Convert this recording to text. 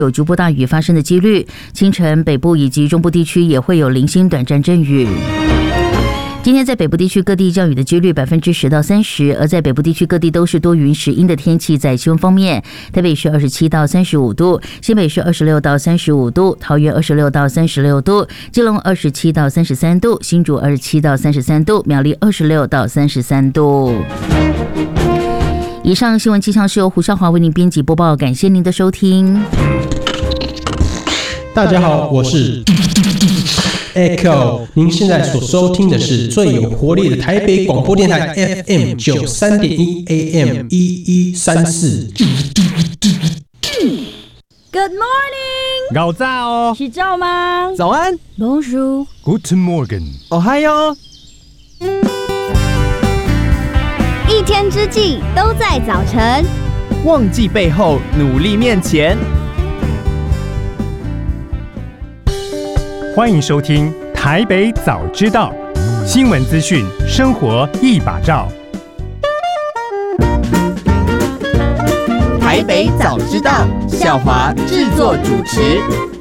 有局部大雨发生的几率，清晨北部以及中部地区也会有零星短暂阵雨。今天在北部地区各地降雨的几率10%到30%，而在北部地区各地都是多云时阴的天气。在气温方面，台北是27到35度，新北是26到35度，桃园26到36度，基隆27到33度，新竹27到33度，苗栗26到33度。以上新闻气象是由胡少华为您编辑播报，感谢您的收听。 大家好，我是Echo， 您现在所收听的是最有活力的台北广播电台 FM 93.1 AM 1134。 Good morning， 早早是早吗？ 早安 Bonjour， ，Good morning， 哦嗨哟！ 一天之计都在早晨， 忘记背后，努力面前。 欢迎收听台北早知道，新闻资讯，生活一把照。 台北早知道，小华制作主持。